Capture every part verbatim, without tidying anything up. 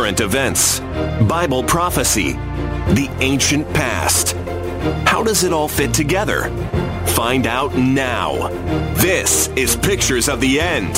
current events, Bible prophecy, the ancient past. How does it all fit together? Find out now. This is Pictures of the End.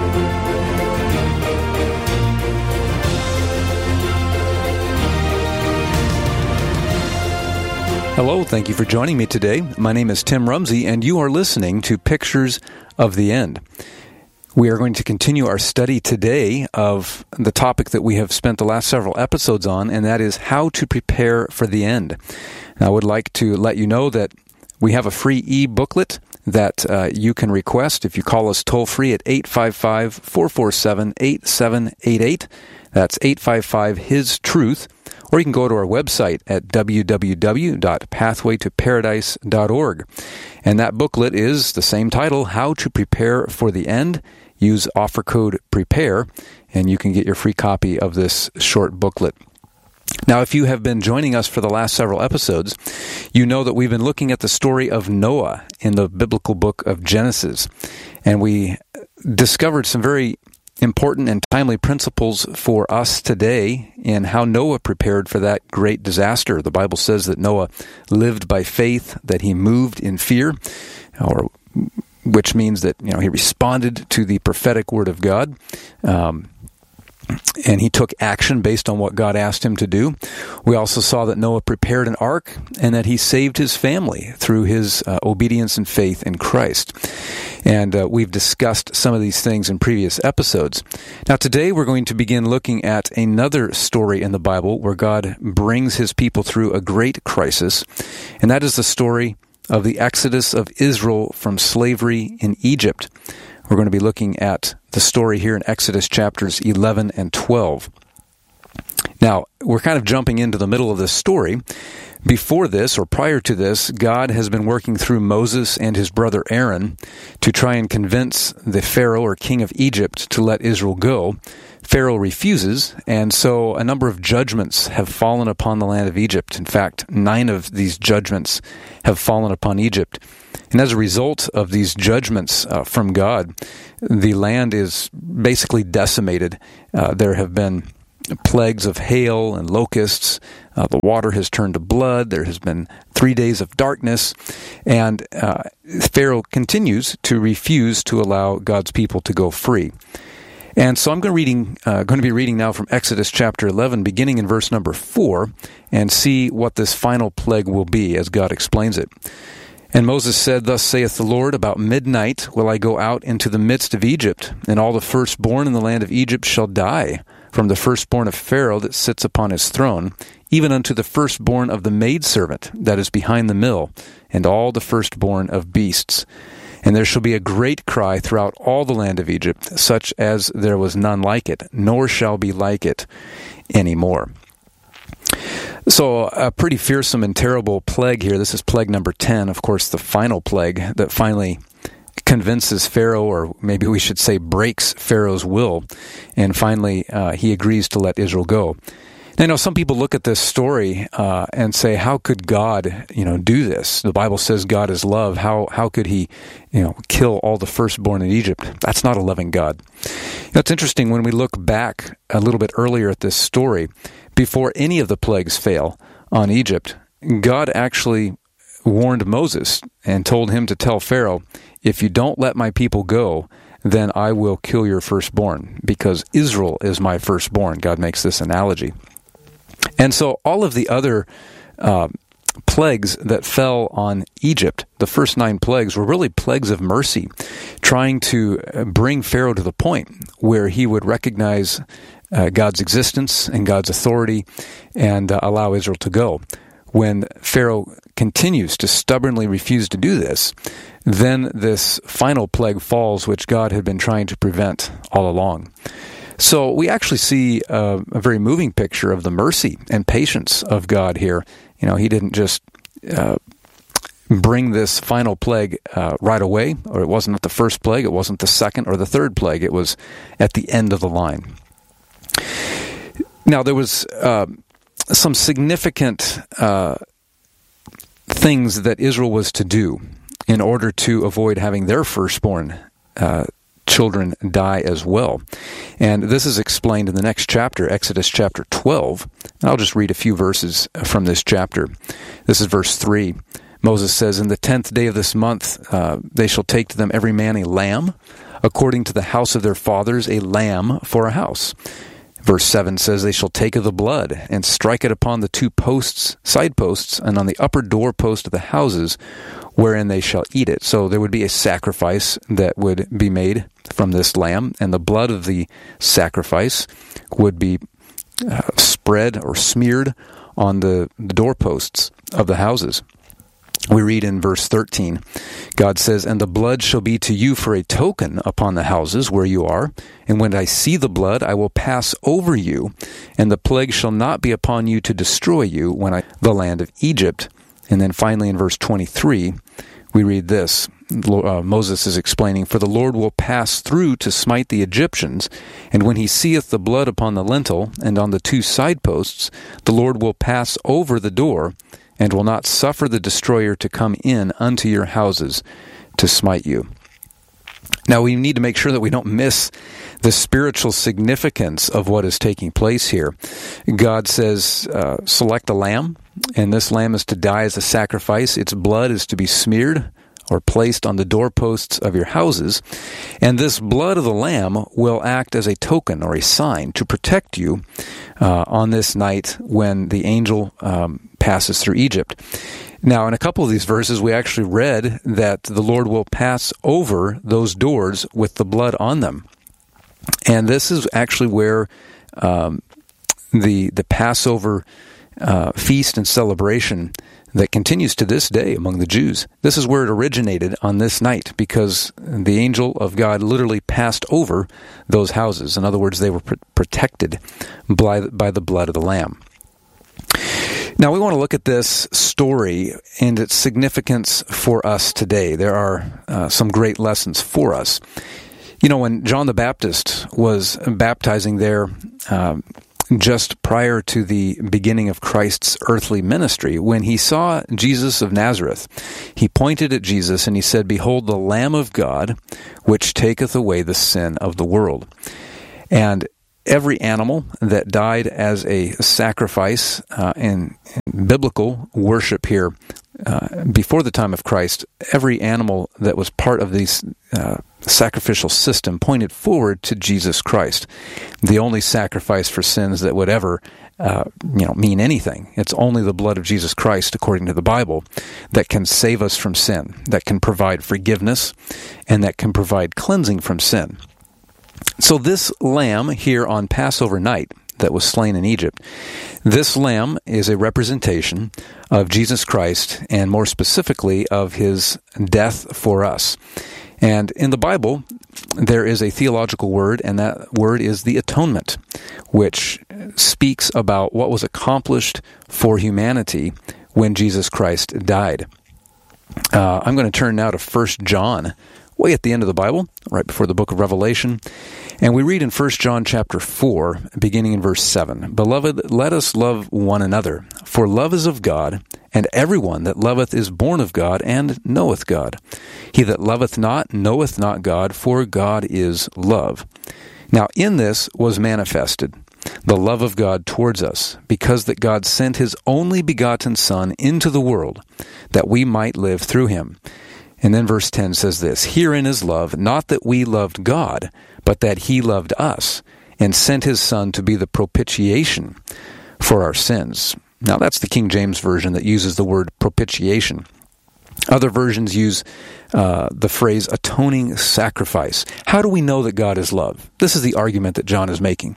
Hello, thank you for joining me today. My name is Tim Rumsey, and you are listening to Pictures of the End. We are going to continue our study today of the topic that we have spent the last several episodes on, and that is how to prepare for the end. And I would like to let you know that we have a free e-booklet that uh, you can request if you call us toll-free at eight five five, four four seven, eight seven eight eight. That's eight five five, His Truth. Or you can go to our website at w w w dot pathway to paradise dot org. And that booklet is the same title, How to Prepare for the End. Use offer code PREPARE, and you can get your free copy of this short booklet. Now, if you have been joining us for the last several episodes, you know that we've been looking at the story of Noah in the biblical book of Genesis. And we discovered some very important and timely principles for us today in how Noah prepared for that great disaster. The Bible says that Noah lived by faith, that he moved in fear, or which means that, you know, he responded to the prophetic word of God, um, and he took action based on what God asked him to do. We also saw that Noah prepared an ark and that he saved his family through his uh, obedience and faith in Christ. And uh, we've discussed some of these things in previous episodes. Now today we're going to begin looking at another story in the Bible where God brings his people through a great crisis, and that is the story of the exodus of Israel from slavery in Egypt. We're going to be looking at the story here in Exodus chapters eleven and twelve. Now, we're kind of jumping into the middle of this story. Before this, or prior to this, God has been working through Moses and his brother Aaron to try and convince the Pharaoh or king of Egypt to let Israel go. Pharaoh refuses, and so a number of judgments have fallen upon the land of Egypt. In fact, nine of these judgments have fallen upon Egypt. And as a result of these judgments uh, from God, the land is basically decimated. Uh, there have been plagues of hail and locusts. Uh, the water has turned to blood. There has been three days of darkness. And uh, Pharaoh continues to refuse to allow God's people to go free. And so I'm going to, reading, uh, going to be reading now from Exodus chapter eleven, beginning in verse number four, and see what this final plague will be as God explains it. And Moses said, Thus saith the Lord, about midnight will I go out into the midst of Egypt, and all the firstborn in the land of Egypt shall die, from the firstborn of Pharaoh that sits upon his throne, even unto the firstborn of the maidservant that is behind the mill, and all the firstborn of beasts. And there shall be a great cry throughout all the land of Egypt, such as there was none like it, nor shall be like it any more. So a pretty fearsome and terrible plague here. This is plague number ten, of course, the final plague that finally convinces Pharaoh, or maybe we should say breaks Pharaoh's will, and finally uh, he agrees to let Israel go. Now, I know some people look at this story uh, and say, how could God, you know, do this? The Bible says God is love. How how could he, you know, kill all the firstborn in Egypt? That's not a loving God. You know, it's interesting when we look back a little bit earlier at this story. Before any of the plagues fail on Egypt, God actually warned Moses and told him to tell Pharaoh, if you don't let my people go, then I will kill your firstborn, because Israel is my firstborn. God makes this analogy. And so all of the other uh, plagues that fell on Egypt, the first nine plagues, were really plagues of mercy, trying to bring Pharaoh to the point where he would recognize uh, God's existence and God's authority and uh, allow Israel to go. When Pharaoh continues to stubbornly refuse to do this, then this final plague falls, which God had been trying to prevent all along. So we actually see a, a very moving picture of the mercy and patience of God here. You know, he didn't just uh, bring this final plague uh, right away, or it wasn't at the first plague, it wasn't the second or the third plague, it was at the end of the line. Now, there was uh, some significant uh, things that Israel was to do in order to avoid having their firstborn uh, children die as well. And this is explained in the next chapter, Exodus chapter twelve. I'll just read a few verses from this chapter. This is verse three. Moses says, "In the tenth day of this month uh, they shall take to them every man a lamb, according to the house of their fathers, a lamb for a house." Verse seven says, "They shall take of the blood, and strike it upon the two posts, side posts, and on the upper door post of the houses, wherein they shall eat it." So there would be a sacrifice that would be made from this lamb, and the blood of the sacrifice would be uh, spread or smeared on the, the doorposts of the houses. We read in verse thirteen, God says, "And the blood shall be to you for a token upon the houses where you are. And when I see the blood, I will pass over you, and the plague shall not be upon you to destroy you when I the land of Egypt." And then finally in verse twenty-three, we read this. Uh, Moses is explaining, "For the Lord will pass through to smite the Egyptians, and when he seeth the blood upon the lintel and on the two side posts, the Lord will pass over the door, and will not suffer the destroyer to come in unto your houses to smite you." Now, we need to make sure that we don't miss the spiritual significance of what is taking place here. God says, uh, select a lamb, and this lamb is to die as a sacrifice. Its blood is to be smeared or placed on the doorposts of your houses, and this blood of the lamb will act as a token or a sign to protect you uh, on this night when the angel um, passes through Egypt. Now, in a couple of these verses, we actually read that the Lord will pass over those doors with the blood on them. And this is actually where um, the the Passover uh, feast and celebration that continues to this day among the Jews. This is where it originated on this night, because the angel of God literally passed over those houses. In other words, they were pr- protected by, by the blood of the Lamb. Now, we want to look at this story and its significance for us today. There are uh, some great lessons for us. You know, when John the Baptist was baptizing there uh, just prior to the beginning of Christ's earthly ministry, when he saw Jesus of Nazareth, he pointed at Jesus and he said, "Behold, the Lamb of God, which taketh away the sin of the world." And every animal that died as a sacrifice uh, in, in biblical worship here uh, before the time of Christ, every animal that was part of this uh, sacrificial system pointed forward to Jesus Christ, the only sacrifice for sins that would ever uh, you know, mean anything. It's only the blood of Jesus Christ, according to the Bible, that can save us from sin, that can provide forgiveness, and that can provide cleansing from sin. So this lamb here on Passover night that was slain in Egypt, this lamb is a representation of Jesus Christ, and more specifically of his death for us. And in the Bible, there is a theological word, and that word is the atonement, which speaks about what was accomplished for humanity when Jesus Christ died. Uh, I'm going to turn now to First John, way at the end of the Bible, right before the book of Revelation. And we read in First John chapter four, beginning in verse seven, "Beloved, let us love one another, for love is of God, and everyone that loveth is born of God, and knoweth God. He that loveth not knoweth not God, for God is love. Now in this was manifested the love of God towards us, because that God sent his only begotten Son into the world, that we might live through him." And then verse ten says this, "Herein is love, not that we loved God, but that he loved us, and sent his Son to be the propitiation for our sins." Now that's the King James Version that uses the word propitiation. Other versions use uh, the phrase atoning sacrifice. How do we know that God is love? This is the argument that John is making.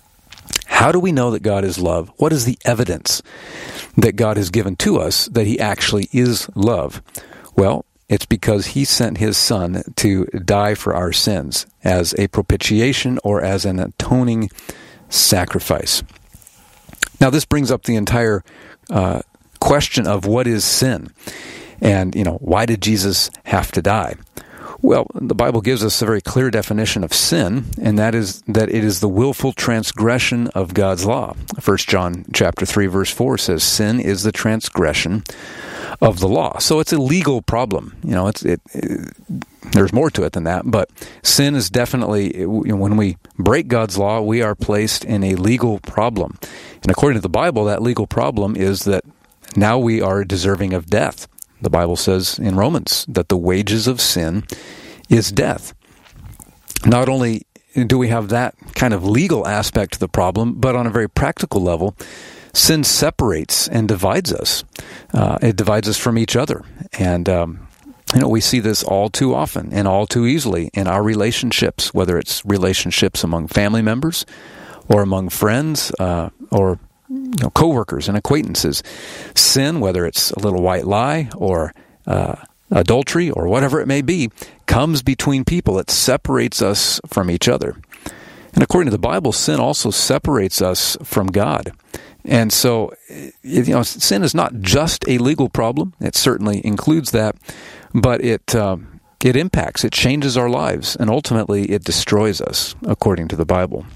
How do we know that God is love? What is the evidence that God has given to us that he actually is love? Well, it's because he sent his Son to die for our sins as a propitiation or as an atoning sacrifice. Now, this brings up the entire uh, question of what is sin? And, you know, why did Jesus have to die? Well, the Bible gives us a very clear definition of sin, and that is that it is the willful transgression of God's law. First John chapter three, verse four says, "Sin is the transgression of the law." So it's a legal problem. You know, it's it, it there's more to it than that, but sin is definitely, you know, when we break God's law, we are placed in a legal problem. And according to the Bible, that legal problem is that now we are deserving of death. The Bible says in Romans that the wages of sin is death. Not only do we have that kind of legal aspect to the problem, but on a very practical level, sin separates and divides us. Uh, it divides us from each other. And, um, you know, we see this all too often and all too easily in our relationships, whether it's relationships among family members or among friends uh, or you know, co-workers and acquaintances. Sin, whether it's a little white lie or uh, adultery or whatever it may be, comes between people. It separates us from each other. And according to the Bible, sin also separates us from God. And so, you know, sin is not just a legal problem. It certainly includes that, but it uh, it impacts, it changes our lives, and ultimately it destroys us, according to the Bible.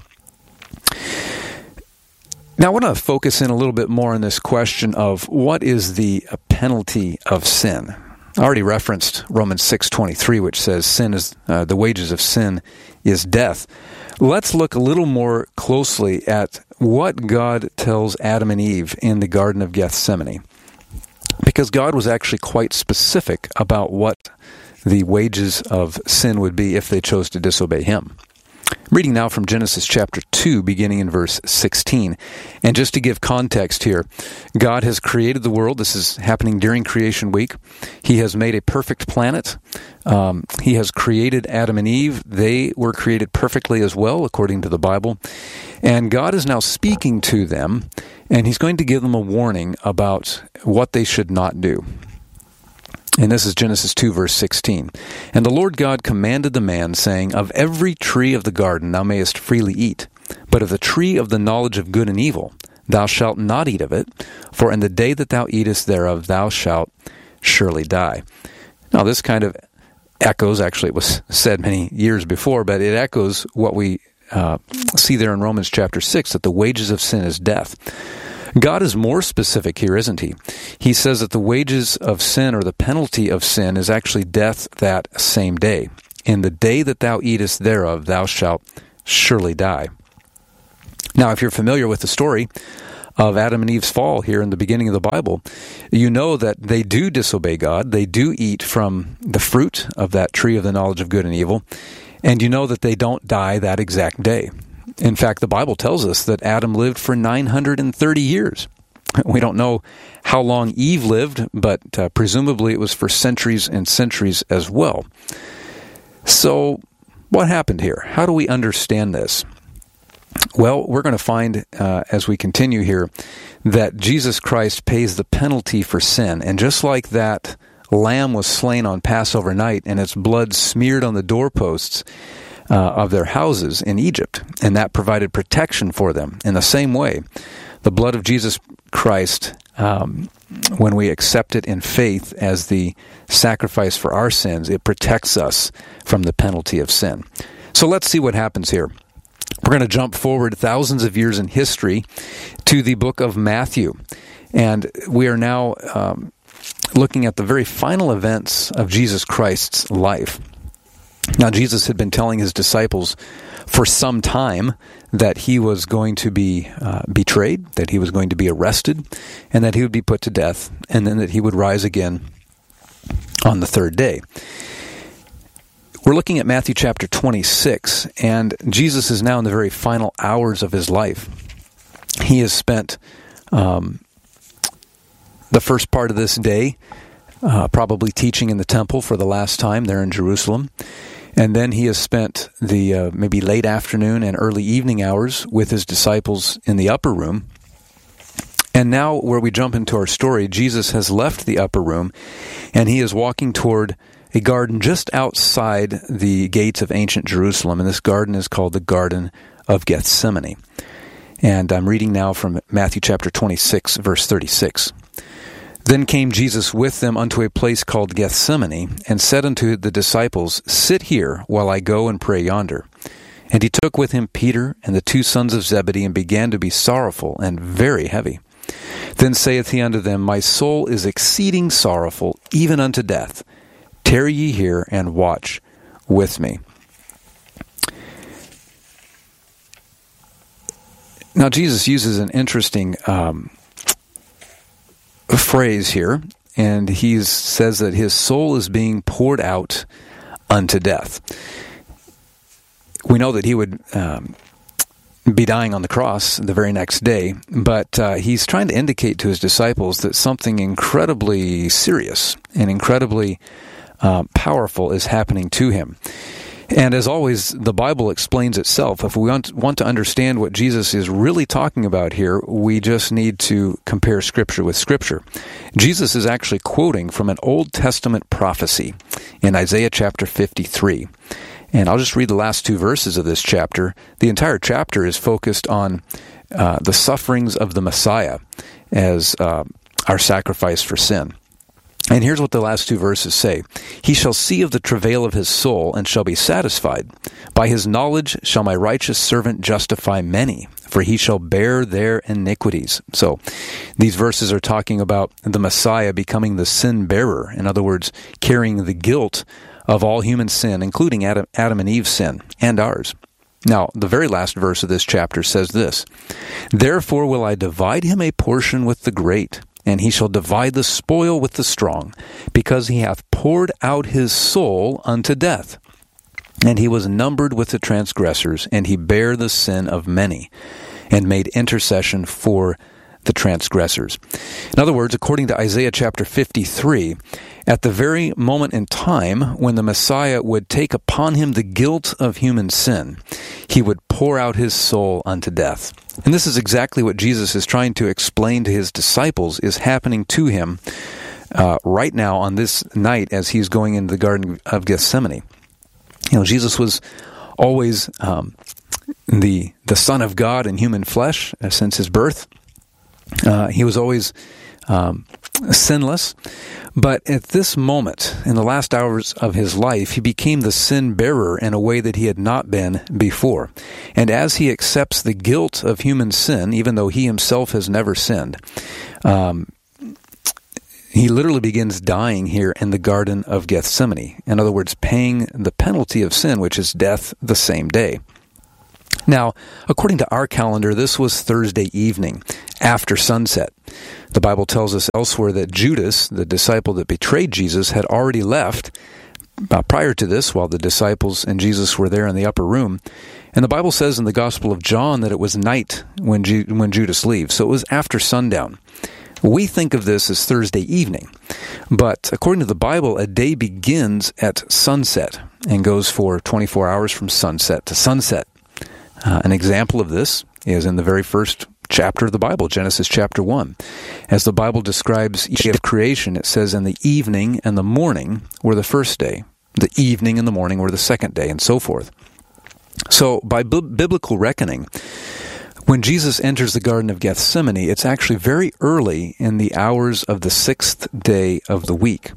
Now, I want to focus in a little bit more on this question of what is the penalty of sin. I already referenced Romans six twenty-three, which says sin is uh, the wages of sin is death. Let's look a little more closely at what God tells Adam and Eve in the Garden of Gethsemane, because God was actually quite specific about what the wages of sin would be if they chose to disobey Him. Reading now from Genesis chapter two, beginning in verse sixteen. And just to give context here, God has created the world. This is happening during creation week. He has made a perfect planet. Um, he has created Adam and Eve. They were created perfectly as well, according to the Bible. And God is now speaking to them, and He's going to give them a warning about what they should not do. And this is Genesis two, verse sixteen. "And the Lord God commanded the man, saying, Of every tree of the garden thou mayest freely eat, but of the tree of the knowledge of good and evil thou shalt not eat of it, for in the day that thou eatest thereof thou shalt surely die." Now this kind of echoes, actually it was said many years before, but it echoes what we uh, see there in Romans chapter six, that the wages of sin is death. God is more specific here, isn't He? He says that the wages of sin, or the penalty of sin, is actually death that same day. "In the day that thou eatest thereof, thou shalt surely die." Now, if you're familiar with the story of Adam and Eve's fall here in the beginning of the Bible, you know that they do disobey God. They do eat from the fruit of that tree of the knowledge of good and evil. And you know that they don't die that exact day. In fact, the Bible tells us that Adam lived for nine hundred thirty years. We don't know how long Eve lived, but uh, presumably it was for centuries and centuries as well. So, what happened here? How do we understand this? Well, we're going to find, uh, as we continue here, that Jesus Christ pays the penalty for sin. And just like that lamb was slain on Passover night and its blood smeared on the doorposts Uh, of their houses in Egypt, and that provided protection for them. In the same way, the blood of Jesus Christ, um, when we accept it in faith as the sacrifice for our sins, it protects us from the penalty of sin. So let's see what happens here. We're going to jump forward thousands of years in history to the book of Matthew, and we are now um, looking at the very final events of Jesus Christ's life. Now, Jesus had been telling His disciples for some time that He was going to be uh, betrayed, that He was going to be arrested, and that He would be put to death, and then that He would rise again on the third day. We're looking at Matthew chapter twenty-six, and Jesus is now in the very final hours of His life. He has spent um, the first part of this day uh, probably teaching in the temple for the last time there in Jerusalem. And then He has spent the uh, maybe late afternoon and early evening hours with His disciples in the upper room. And now, where we jump into our story, Jesus has left the upper room, and He is walking toward a garden just outside the gates of ancient Jerusalem. And this garden is called the Garden of Gethsemane. And I'm reading now from Matthew chapter twenty-six, verse thirty-six. Then came Jesus with them unto a place called Gethsemane, and said unto the disciples, Sit here, while I go and pray yonder. And he took with him Peter and the two sons of Zebedee, and began to be sorrowful and very heavy. Then saith he unto them, My soul is exceeding sorrowful, even unto death. Tarry ye here, and watch with me. Now, Jesus uses an interesting um, phrase here, and he says that his soul is being poured out unto death. We know that he would um, be dying on the cross the very next day, but uh, he's trying to indicate to his disciples that something incredibly serious and incredibly uh, powerful is happening to him. And as always, the Bible explains itself. If we want, want to understand what Jesus is really talking about here, we just need to compare Scripture with Scripture. Jesus is actually quoting from an Old Testament prophecy in Isaiah chapter fifty-three. And I'll just read the last two verses of this chapter. The entire chapter is focused on uh, the sufferings of the Messiah as uh, our sacrifice for sin. And here's what the last two verses say. He shall see of the travail of his soul, and shall be satisfied. By his knowledge shall my righteous servant justify many, for he shall bear their iniquities. So these verses are talking about the Messiah becoming the sin bearer. In other words, carrying the guilt of all human sin, including Adam, Adam and Eve's sin, and ours. Now, the very last verse of this chapter says this, Therefore will I divide him a portion with the great, and he shall divide the spoil with the strong, because he hath poured out his soul unto death. And he was numbered with the transgressors, and he bare the sin of many, and made intercession for the transgressors. In other words, according to Isaiah chapter fifty-three, at the very moment in time when the Messiah would take upon him the guilt of human sin, he would pour out his soul unto death. And this is exactly what Jesus is trying to explain to his disciples is happening to him uh, right now on this night as he's going into the Garden of Gethsemane. You know, Jesus was always um, the the Son of God in human flesh uh, since his birth. Uh, he was always um, sinless, but at this moment, in the last hours of his life, he became the sin bearer in a way that he had not been before. And as he accepts the guilt of human sin, even though he himself has never sinned, um, he literally begins dying here in the Garden of Gethsemane. In other words, paying the penalty of sin, which is death, the same day. Now, according to our calendar, this was Thursday evening, after sunset. The Bible tells us elsewhere that Judas, the disciple that betrayed Jesus, had already left uh, prior to this, while the disciples and Jesus were there in the upper room. And the Bible says in the Gospel of John that it was night when, Ju- when Judas leaves, so it was after sundown. We think of this as Thursday evening, but according to the Bible, a day begins at sunset and goes for twenty-four hours from sunset to sunset. Uh, an example of this is in the very first chapter of the Bible, Genesis chapter one. As the Bible describes each day of creation, it says, and the evening and the morning were the first day. The evening and the morning were the second day, and so forth. So, by b- biblical reckoning, when Jesus enters the Garden of Gethsemane, it's actually very early in the hours of the sixth day of the week.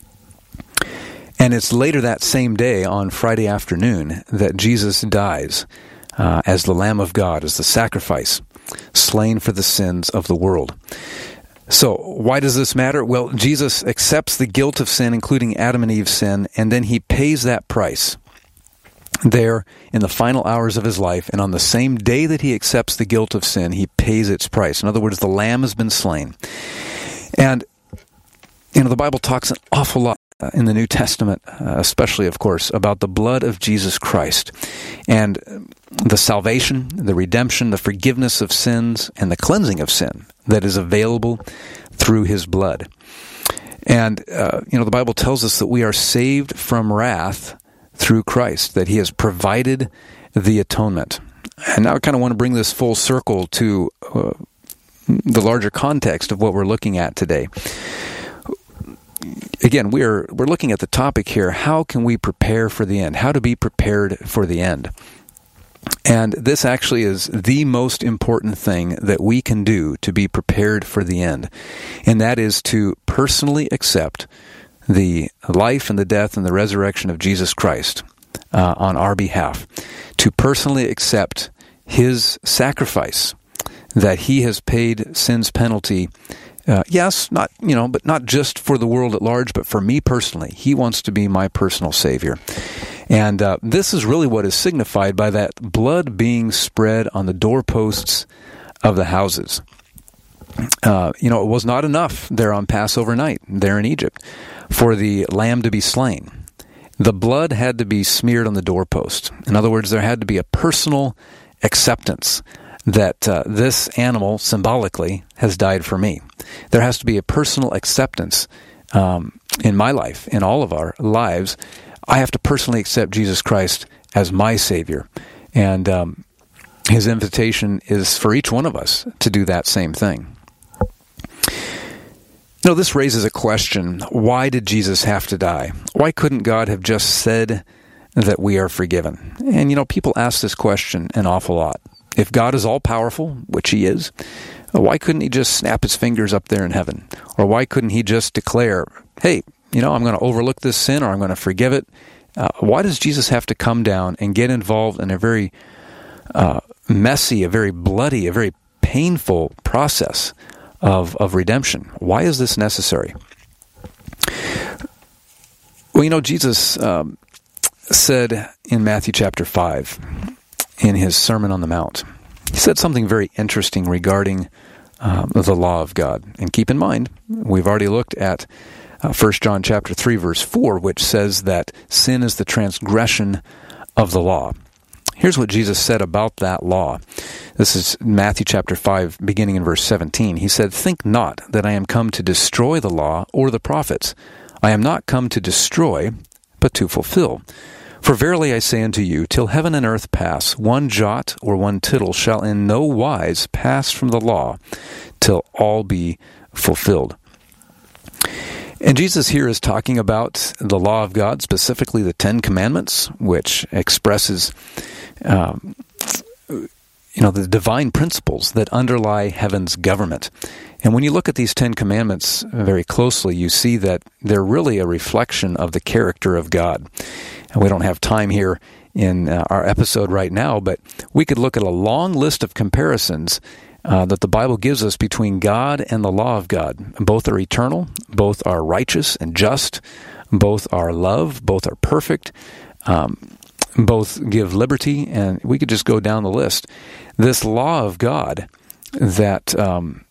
And it's later that same day, on Friday afternoon, that Jesus dies uh, as the Lamb of God, as the sacrifice, slain for the sins of the world. So, why does this matter? Well, Jesus accepts the guilt of sin, including Adam and Eve's sin, and then he pays that price there in the final hours of his life. And on the same day that he accepts the guilt of sin, he pays its price. In other words, the Lamb has been slain. And, you know, the Bible talks an awful lot in the New Testament, uh, especially, of course, about the blood of Jesus Christ and the salvation, the redemption, the forgiveness of sins, and the cleansing of sin that is available through his blood. And, uh, you know, the Bible tells us that we are saved from wrath through Christ, that he has provided the atonement. And now I kind of want to bring this full circle to uh, the larger context of what we're looking at today. Again, we're we're looking at the topic here, how can we prepare for the end? How to be prepared for the end? And this actually is the most important thing that we can do to be prepared for the end. And that is to personally accept the life and the death and the resurrection of Jesus Christ uh, on our behalf. To personally accept His sacrifice, that He has paid sin's penalty. Uh, yes, not, you know, but not just for the world at large, but for me personally. He wants to be my personal Savior. And uh, this is really what is signified by that blood being spread on the doorposts of the houses. Uh, you know, it was not enough there on Passover night, there in Egypt, for the lamb to be slain. The blood had to be smeared on the doorpost. In other words, there had to be a personal acceptance that uh, this animal, symbolically, has died for me. There has to be a personal acceptance um, in my life, in all of our lives. I have to personally accept Jesus Christ as my Savior. And um, His invitation is for each one of us to do that same thing. You know, this raises a question. Why did Jesus have to die? Why couldn't God have just said that we are forgiven? And, you know, people ask this question an awful lot. If God is all-powerful, which He is, why couldn't He just snap His fingers up there in heaven? Or why couldn't He just declare, hey, you know, I'm going to overlook this sin, or I'm going to forgive it? Uh, why does Jesus have to come down and get involved in a very uh, messy, a very bloody, a very painful process of, of redemption? Why is this necessary? Well, you know, Jesus um, said in Matthew chapter five, in His Sermon on the Mount, He said something very interesting regarding uh, the law of God. And keep in mind, we've already looked at uh, First John chapter three, verse four, which says that sin is the transgression of the law. Here's what Jesus said about that law. This is Matthew chapter five, beginning in verse seventeen. He said, "Think not that I am come to destroy the law or the prophets. I am not come to destroy, but to fulfill. For verily I say unto you, till heaven and earth pass, one jot or one tittle shall in no wise pass from the law, till all be fulfilled." And Jesus here is talking about the law of God, specifically the Ten Commandments, which expresses um, you know, the divine principles that underlie heaven's government. And when you look at these Ten Commandments very closely, you see that they're really a reflection of the character of God. And we don't have time here in uh, our episode right now, but we could look at a long list of comparisons uh, that the Bible gives us between God and the law of God. Both are eternal, both are righteous and just, both are love, both are perfect, um, both give liberty, and we could just go down the list. This law of God that um,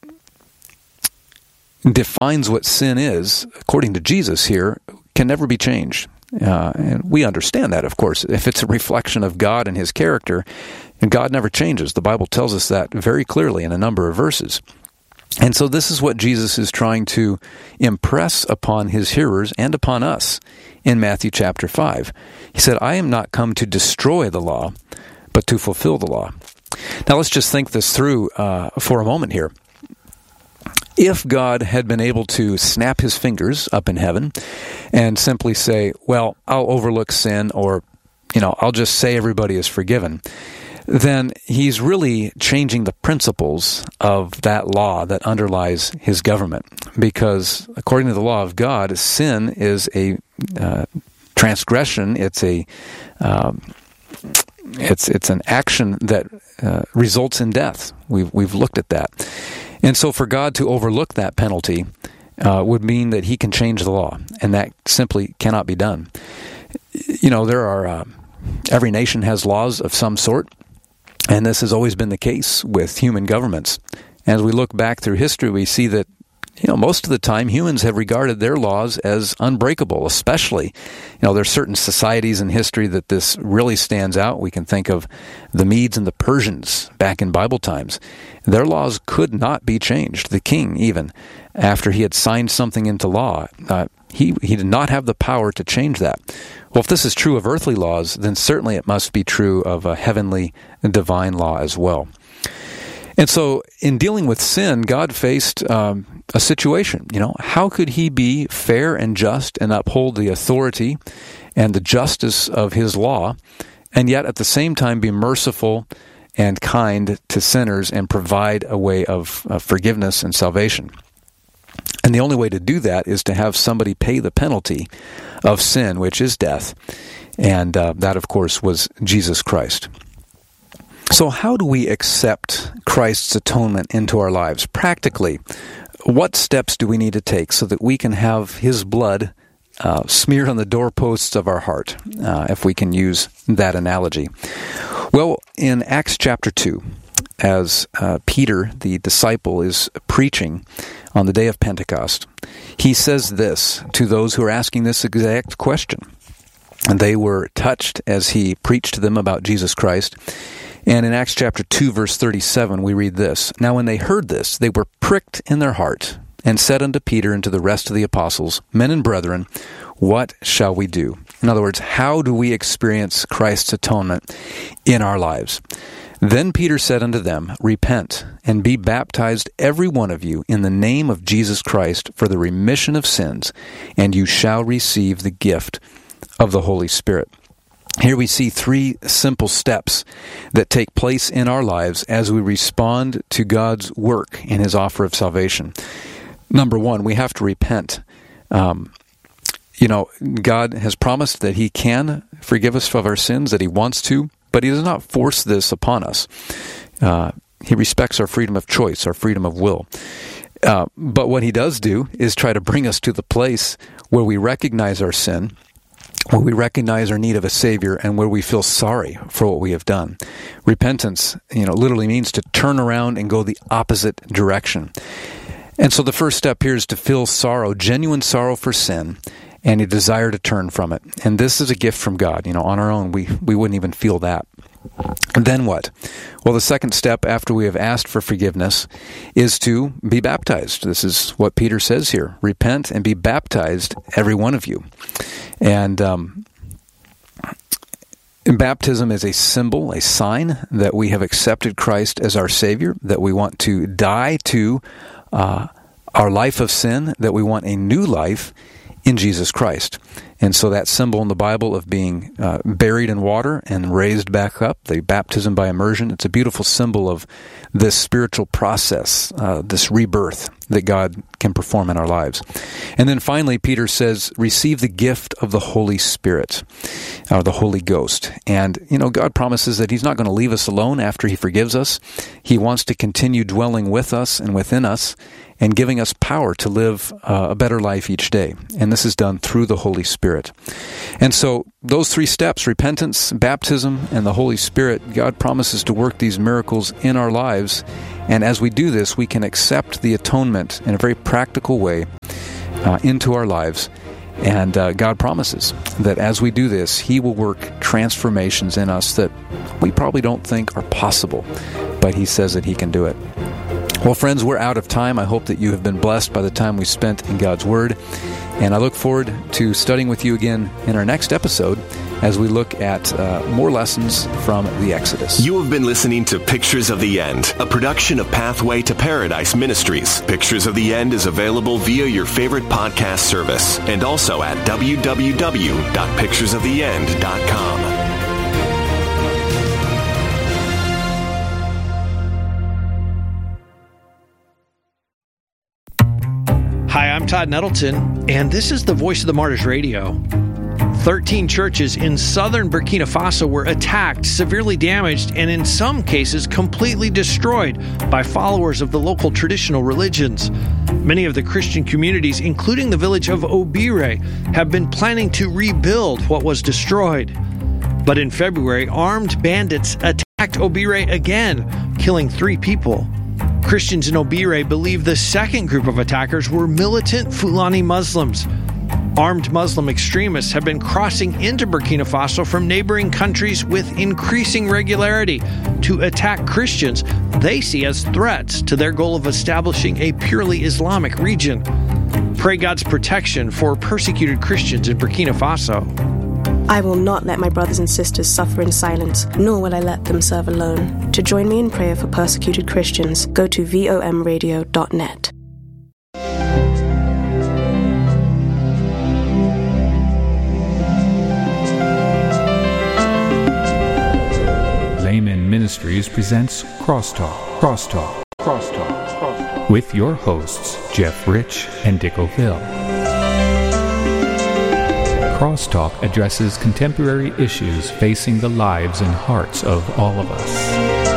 defines what sin is, according to Jesus here, can never be changed. Uh, and we understand that, of course. If it's a reflection of God and His character, and God never changes. The Bible tells us that very clearly in a number of verses. And so this is what Jesus is trying to impress upon His hearers and upon us in Matthew chapter five. He said, "I am not come to destroy the law, but to fulfill the law." Now let's just think this through uh, for a moment here. If God had been able to snap His fingers up in heaven and simply say, well, I'll overlook sin, or, you know, I'll just say everybody is forgiven, then He's really changing the principles of that law that underlies His government. Because according to the law of God, sin is a uh, transgression. It's a um, it's it's an action that uh, results in death. We've we've looked at that. And so for God to overlook that penalty uh, would mean that He can change the law, and that simply cannot be done. You know, there are, uh, every nation has laws of some sort, and this has always been the case with human governments. As we look back through history, we see that, you know, most of the time humans have regarded their laws as unbreakable, especially, you know, there's certain societies in history that this really stands out. We can think of the Medes and the Persians back in Bible times. Their laws could not be changed. The king, even, after he had signed something into law, uh, he, he did not have the power to change that. Well, if this is true of earthly laws, then certainly it must be true of a heavenly and divine law as well. And so, in dealing with sin, God faced um, a situation. You know, how could He be fair and just and uphold the authority and the justice of His law and yet at the same time be merciful and kind to sinners and provide a way of uh, forgiveness and salvation. And the only way to do that is to have somebody pay the penalty of sin, which is death. And uh, that, of course, was Jesus Christ. So how do we accept Christ's atonement into our lives? Practically, what steps do we need to take so that we can have His blood uh, smeared on the doorposts of our heart, uh, if we can use that analogy? Well, in Acts chapter two, as uh, Peter, the disciple, is preaching on the day of Pentecost, he says this to those who are asking this exact question. And they were touched as he preached to them about Jesus Christ. And in Acts chapter two, verse thirty-seven, we read this. Now when they heard this, they were pricked in their heart, and said unto Peter and to the rest of the apostles, Men and brethren, what shall we do? In other words, how do we experience Christ's atonement in our lives? Then Peter said unto them, Repent, and be baptized every one of you in the name of Jesus Christ for the remission of sins, and you shall receive the gift of the Holy Spirit. Here we see three simple steps that take place in our lives as we respond to God's work in His offer of salvation. Number one, we have to repent. Um, you know, God has promised that He can forgive us of our sins, that He wants to, but He does not force this upon us. Uh, he respects our freedom of choice, our freedom of will. Uh, but what He does do is try to bring us to the place where we recognize our sin, where we recognize our need of a Savior, and where we feel sorry for what we have done. Repentance, you know, literally means to turn around and go the opposite direction. And so the first step here is to feel sorrow, genuine sorrow for sin, and a desire to turn from it. And this is a gift from God. You know, on our own, we, we wouldn't even feel that. And then what? Well, the second step after we have asked for forgiveness is to be baptized. This is what Peter says here. Repent and be baptized, every one of you. And um, baptism is a symbol, a sign that we have accepted Christ as our Savior, that we want to die to uh, our life of sin, that we want a new life in Jesus Christ. And so that symbol in the Bible of being uh, buried in water and raised back up, the baptism by immersion, it's a beautiful symbol of this spiritual process, uh, this rebirth that God can perform in our lives. And then finally, Peter says, receive the gift of the Holy Spirit, or the Holy Ghost. And, you know, God promises that He's not going to leave us alone after He forgives us. He wants to continue dwelling with us and within us, and giving us power to live uh, a better life each day. And this is done through the Holy Spirit. And so those three steps, repentance, baptism, and the Holy Spirit, God promises to work these miracles in our lives. And as we do this, we can accept the atonement in a very practical way uh, into our lives. And uh, God promises that as we do this, He will work transformations in us that we probably don't think are possible. But He says that He can do it. Well, friends, we're out of time. I hope that you have been blessed by the time we spent in God's Word. And I look forward to studying with you again in our next episode as we look at uh, more lessons from the Exodus. You have been listening to Pictures of the End, a production of Pathway to Paradise Ministries. Pictures of the End is available via your favorite podcast service and also at w w w dot pictures of the end dot com. Hi, I'm Todd Nettleton, and this is the Voice of the Martyrs Radio. Thirteen churches in southern Burkina Faso were attacked, severely damaged, and in some cases completely destroyed by followers of the local traditional religions. Many of the Christian communities, including the village of Obire, have been planning to rebuild what was destroyed. But in February, armed bandits attacked Obire again, killing three people. Christians in Obire believe the second group of attackers were militant Fulani Muslims. Armed Muslim extremists have been crossing into Burkina Faso from neighboring countries with increasing regularity to attack Christians they see as threats to their goal of establishing a purely Islamic region. Pray God's protection for persecuted Christians in Burkina Faso. I will not let my brothers and sisters suffer in silence, nor will I let them serve alone. To join me in prayer for persecuted Christians, go to v o m radio dot net. Ministries presents Crosstalk, Crosstalk, Crosstalk, Crosstalk, with your hosts, Jeff Rich and Dick O'Phil. Crosstalk addresses contemporary issues facing the lives and hearts of all of us.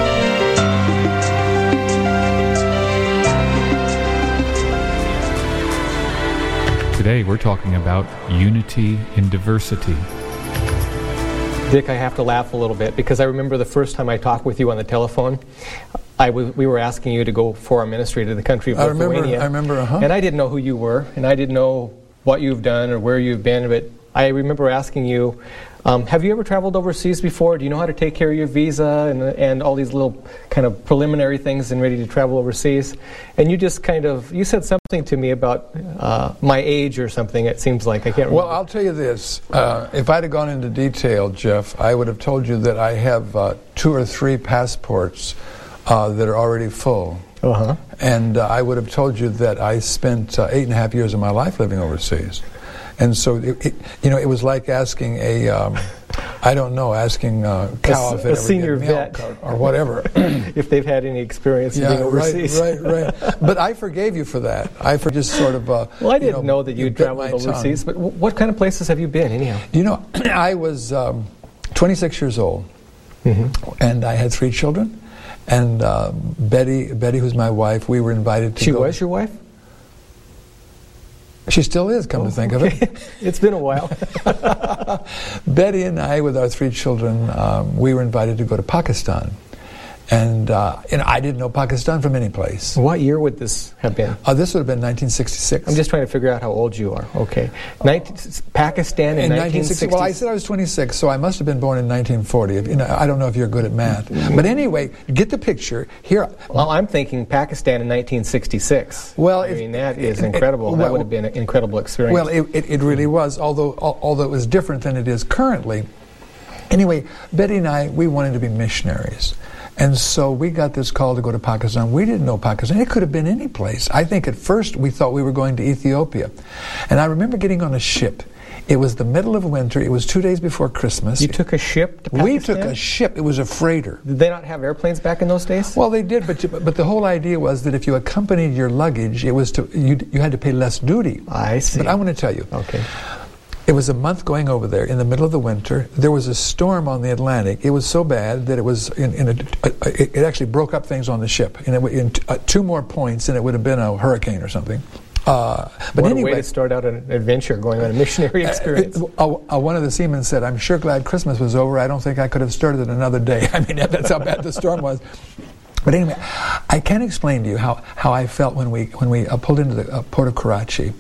Today we're talking about unity in diversity. Dick, I have to laugh a little bit because I remember the first time I talked with you on the telephone, I w- we were asking you to go for our ministry to the country of I Lithuania. remember, I remember, uh-huh. And I didn't know who you were, and I didn't know what you've done or where you've been, but I remember asking you, um, have you ever traveled overseas before? Do you know how to take care of your visa and and all these little kind of preliminary things and ready to travel overseas? And you just kind of, you said something to me about uh, my age or something, it seems like. I can't remember. Well, I'll tell you this. Uh, if I'd have gone into detail, Jeff, I would have told you that I have uh, two or three passports uh, that are already full. Uh-huh. And uh, I would have told you that I spent uh, eight and a half years of my life living overseas. And so, it, it, you know, it was like asking a, um, I don't know, asking a cow a, if it a ever senior get milk vet or, or whatever. If they've had any experience yeah, being overseas. right, right, right. But I forgave you for that. I for just sort of. Uh, well, I didn't you know, know that you'd traveled overseas. But w- what kind of places have you been, anyhow? You know, I was um, twenty-six years old, mm-hmm. and I had three children. And uh, Betty, Betty, who's my wife, we were invited to. She go. was your wife? She still is, come oh, to think okay. of it. It's been a while. Betty and I, with our three children, um, we were invited to go to Pakistan. And uh, you know, I didn't know Pakistan from any place. What year would this have been? Uh, this would have been nineteen sixty-six. I'm just trying to figure out how old you are. Okay. nineteen, Pakistan in, in nineteen sixty. Well, I said I was twenty-six, so I must have been born in nineteen forty. If, you know, I don't know if you're good at math. Mm-hmm. But anyway, get the picture. Here. Well, I'm thinking Pakistan in nineteen sixty-six. Well, I if, mean, that is it, incredible. It, well, that would have been an incredible experience. Well, it, it, it really was, although although it was different than it is currently. Anyway, Betty and I, we wanted to be missionaries. And so we got this call to go to Pakistan. We didn't know Pakistan. It could have been any place. I think at first we thought we were going to Ethiopia. And I remember getting on a ship. It was the middle of winter. It was two days before Christmas. You took a ship to Pakistan? We took a ship. It was a freighter. Did they not have airplanes back in those days? Well, they did, but you, but the whole idea was that if you accompanied your luggage, it was to you, you had to pay less duty. I see. But I want to tell you. Okay. It was a month going over there in the middle of the winter. There was a storm on the Atlantic. It was so bad that it was in, in a, a, it actually broke up things on the ship. And it, in t- uh, two more points, and it would have been a hurricane or something. Uh, but what anyway, a way to start out an adventure, going on a missionary experience. Uh, uh, uh, one of the seamen said, "I'm sure glad Christmas was over. I don't think I could have started it another day." I mean, that's how bad the storm was. But anyway, I can't explain to you how, how I felt when we when we uh, pulled into the uh, port of Karachi.